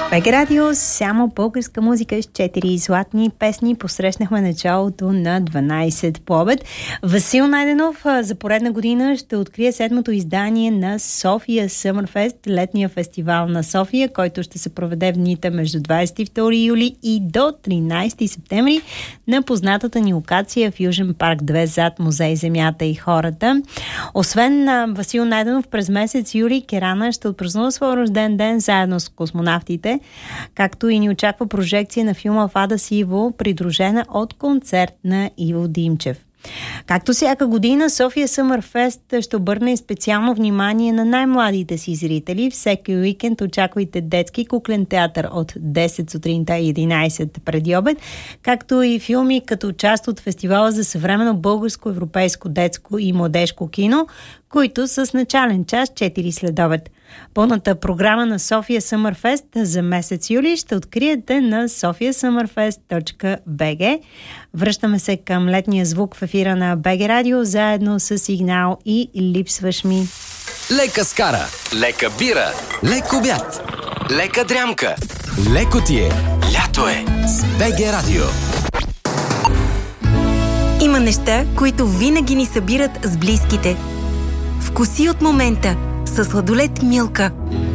БГ Радио, само българска музика с 4 златни песни. Посрещнахме началото на 12 по обед. Васил Найденов за поредна година ще открие 7-то издание на София Съмърфест, летния фестивал на София, който ще се проведе в дните между 22 юли и до 13 септември на познатата ни локация в Южен парк 2 зад Музей Земята и хората. Освен Васил Найденов, през месец юли Керана ще отпразнува своя рожден ден заедно с космонавтите, както и ни очаква прожекция на филма Фада Сиво, придружена от концерт на Иво Димчев. Както всяка година, София Съмърфест ще обърне специално внимание на най-младите си зрители. Всеки уикенд очаквайте детски куклен театър от 10 сутринта и 11 преди обед, както и филми като част от фестивала за съвременно българско, европейско, детско и младежко кино, които с начален час 4 следобед. Пълната програма на София Съмърфест за месец юли ще откриете на sofiasummerfest.bg. Връщаме се към летния звук в ефира на БГ Радио, заедно с Сигнал и Липсваш ми. Лека скара, лека бира, лек обяд, лека дрямка, леко ти е, лято е с БГ Радио. Има неща, които винаги ни събират с близките. Вкуси от момента със сладолед Милка.